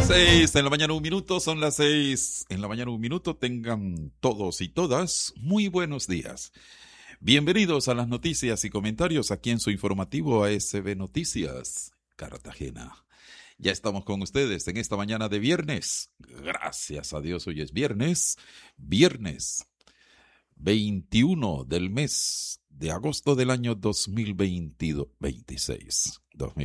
6 en la mañana, 1 minuto, son las 6 en la mañana, 1 minuto. Tengan todos y todas muy buenos días. Bienvenidos a las noticias y comentarios aquí en su informativo ASB Noticias Cartagena. Ya estamos con ustedes en esta mañana de viernes. Gracias a Dios, hoy es viernes 21 del mes de agosto del año 2026.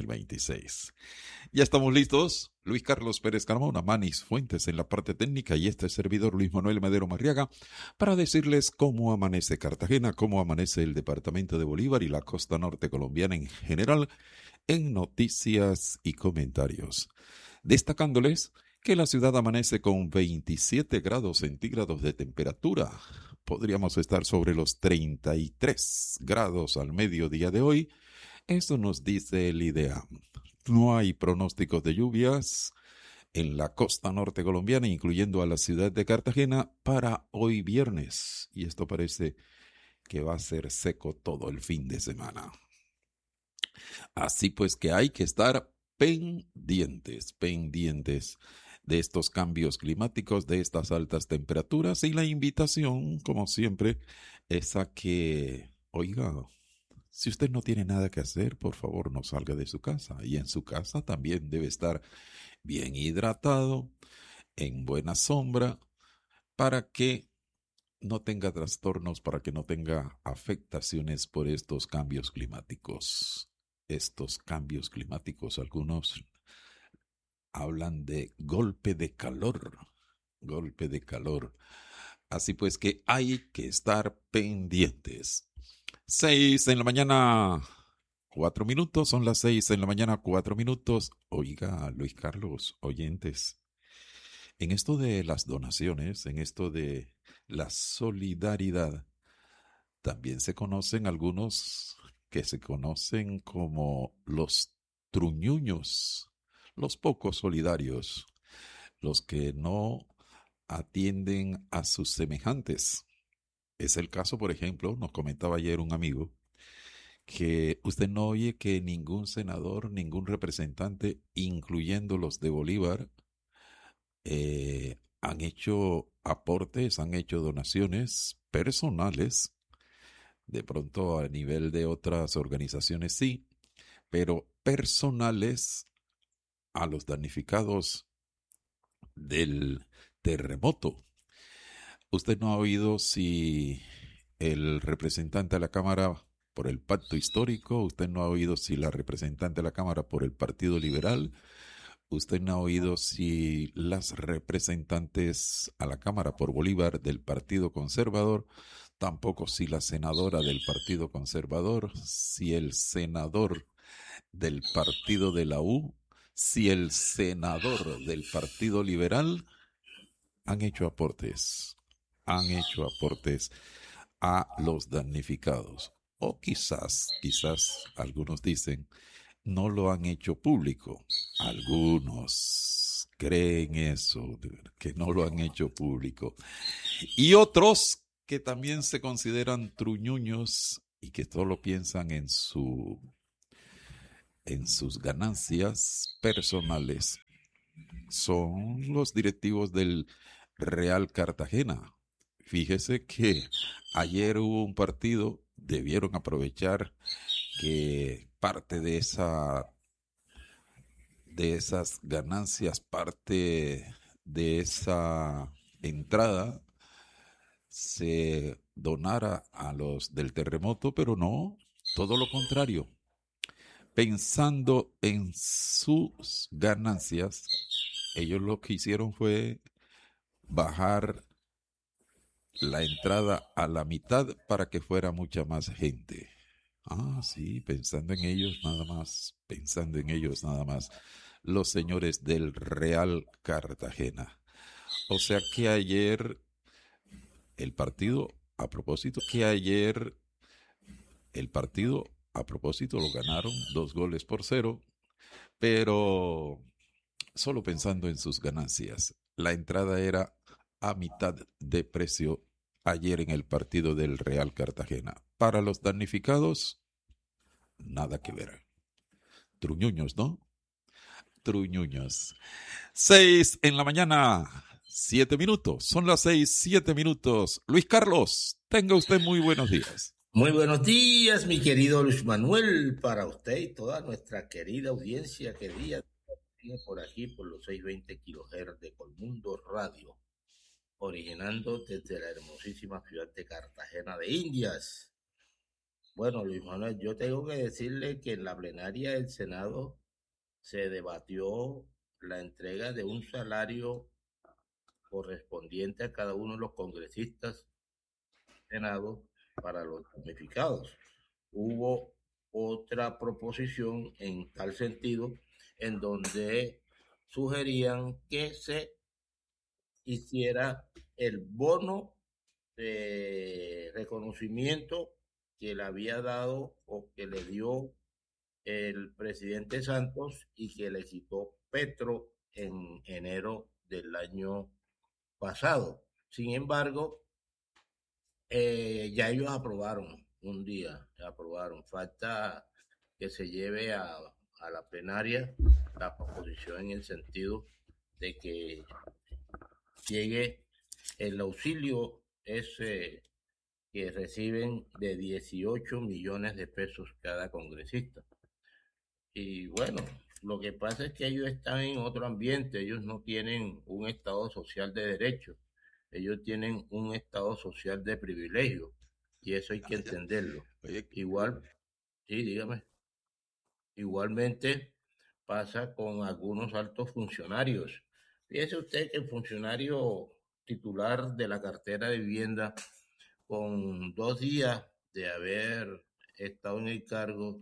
Ya estamos listos. Luis Carlos Pérez Carmona, Manis Fuentes en la parte técnica y este servidor Luis Manuel Medero Marriaga para decirles cómo amanece Cartagena, cómo amanece el departamento de Bolívar y la costa norte colombiana en general en noticias y comentarios. Destacándoles que la ciudad amanece con 27 grados centígrados de temperatura. Podríamos estar sobre los 33 grados al mediodía de hoy. Eso nos dice el IDEAM. No hay pronósticos de lluvias en la costa norte colombiana, incluyendo a la ciudad de Cartagena, para hoy viernes. Y esto parece que va a ser seco todo el fin de semana. Así pues que hay que estar pendientes de estos cambios climáticos, de estas altas temperaturas. Y la invitación, como siempre, es a que, oiga, si usted no tiene nada que hacer, por favor no salga de su casa. Y en su casa también debe estar bien hidratado, en buena sombra, para que no tenga trastornos, para que no tenga afectaciones por estos cambios climáticos. Estos cambios climáticos, algunos hablan de golpe de calor. Así pues que hay que estar pendientes. 6 en la mañana, 4 minutos, son las 6 en la mañana, 4 minutos. Oiga, Luis Carlos, oyentes, en esto de las donaciones, en esto de la solidaridad, también se conocen algunos que se conocen como los truñuños, los pocos solidarios, los que no atienden a sus semejantes. Es el caso, por ejemplo, nos comentaba ayer un amigo, que usted no oye que ningún senador, ningún representante, incluyendo los de Bolívar, han hecho aportes, han hecho donaciones personales. De pronto a nivel de otras organizaciones sí, pero personales a los damnificados del terremoto. Usted no ha oído si el representante de la Cámara por el Pacto Histórico, usted no ha oído si la representante de la Cámara por el Partido Liberal, usted no ha oído si las representantes a la Cámara por Bolívar del Partido Conservador, tampoco si la senadora del Partido Conservador, si el senador del Partido de la U, si el senador del Partido Liberal han hecho aportes a los damnificados. O quizás algunos dicen, no lo han hecho público. Algunos creen eso, que no lo han hecho público. Y otros que también se consideran truñuños y que solo piensan en sus ganancias personales, son los directivos del Real Cartagena. Fíjese que ayer hubo un partido, debieron aprovechar que parte de esas ganancias, parte de esa entrada se donara a los del terremoto, pero no, todo lo contrario. Pensando en sus ganancias, ellos lo que hicieron fue bajar la entrada a la mitad para que fuera mucha más gente. Sí, pensando en ellos nada más, los señores del Real Cartagena. O sea que ayer el partido, a propósito, lo ganaron 2-0, pero solo pensando en sus ganancias. La entrada era a mitad de precio ayer en el partido del Real Cartagena. Para los damnificados, nada que ver. Truñuños, ¿no? Truñuños. 6 en la mañana, 7 minutos. Son las 6, 7 minutos. Luis Carlos, tenga usted muy buenos días. Muy buenos días, mi querido Luis Manuel, para usted y toda nuestra querida audiencia que día sigue por aquí por los 620 kHz de Colmundo Radio, originando desde la hermosísima ciudad de Cartagena de Indias. Bueno, Luis Manuel, yo tengo que decirle que en la plenaria del Senado se debatió la entrega de un salario correspondiente a cada uno de los congresistas del Senado para los damnificados. Hubo otra proposición en tal sentido, en donde sugerían que se hiciera el bono de reconocimiento que le había dado o que le dio el presidente Santos y que le quitó Petro en enero del año pasado. Sin embargo, ya ellos aprobaron un día, aprobaron. Falta que se lleve a la plenaria la proposición en el sentido de que llegue el auxilio ese que reciben de 18 millones de pesos cada congresista. Y bueno, lo que pasa es que ellos están en otro ambiente, ellos no tienen un Estado social de derecho, ellos tienen un Estado social de privilegio, y eso hay que entenderlo. Oye, Igual, sí, dígame, igualmente pasa con algunos altos funcionarios. Fíjese usted que el funcionario titular de la cartera de vivienda, con 2 días de haber estado en el cargo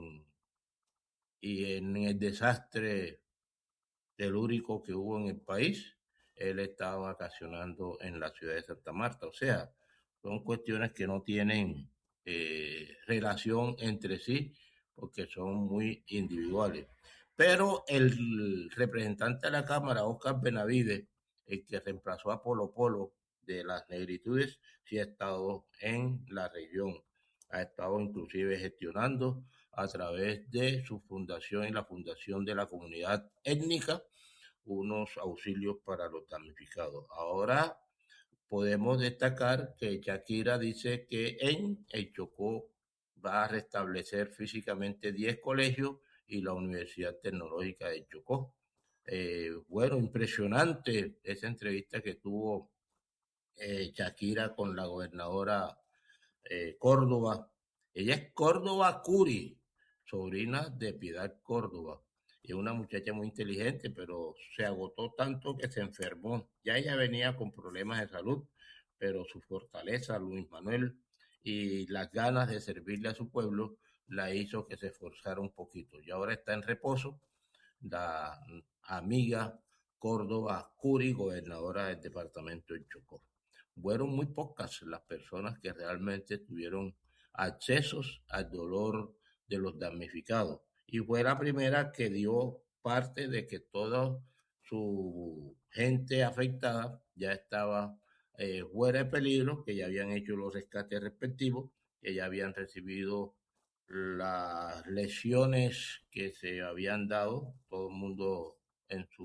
y en el desastre telúrico que hubo en el país, él estaba vacacionando en la ciudad de Santa Marta. O sea, son cuestiones que no tienen relación entre sí porque son muy individuales. Pero el representante de la Cámara, Oscar Benavides, el que reemplazó a Polo Polo de las negritudes, sí ha estado en la región, ha estado inclusive gestionando a través de su fundación y la fundación de la comunidad étnica unos auxilios para los damnificados. Ahora podemos destacar que Shakira dice que en el Chocó va a restablecer físicamente 10 colegios y la Universidad Tecnológica de Chocó. Bueno, impresionante esa entrevista que tuvo Shakira con la gobernadora Córdoba. Ella es Córdoba Curi, sobrina de Piedad Córdoba. Es una muchacha muy inteligente, pero se agotó tanto que se enfermó. Ya ella venía con problemas de salud, pero su fortaleza, Luis Manuel, y las ganas de servirle a su pueblo, la hizo que se esforzara un poquito. Y ahora está en reposo la amiga Córdoba Curi, gobernadora del departamento de Chocó. Fueron muy pocas las personas que realmente tuvieron accesos al dolor de los damnificados. Y fue la primera que dio parte de que toda su gente afectada ya estaba fuera de peligro, que ya habían hecho los rescates respectivos, que ya habían recibido las lesiones que se habían dado, todo el mundo en su